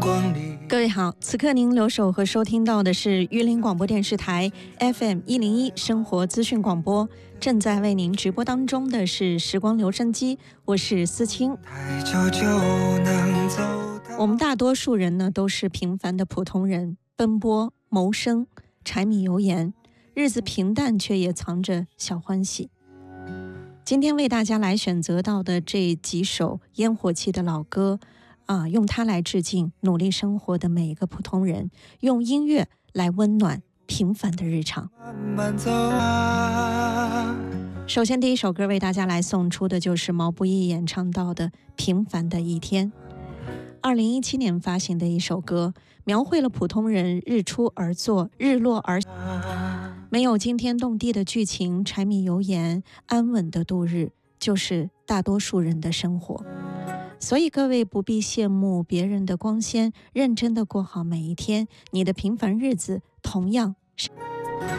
各位好，此刻您留守和收听到的是榆林广播电视台 FM101生活资讯广播，正在为您直播当中的是时光留声机，我是思清。我们大多数人呢都是平凡的普通人，奔波谋生，柴米油盐，日子平淡却也藏着小欢喜。今天为大家来选择到的这几首烟火气的老歌用它来致敬努力生活的每一个普通人，用音乐来温暖平凡的日常。首先第一首歌为大家来送出的就是毛不易演唱到的《平凡的一天》，2017年发行的一首歌，描绘了普通人日出而作，日落而没有惊天动地的剧情，柴米油盐，安稳的度日，就是大多数人的生活。所以各位不必羡慕别人的光鲜，认真的过好每一天，你的平凡日子同样是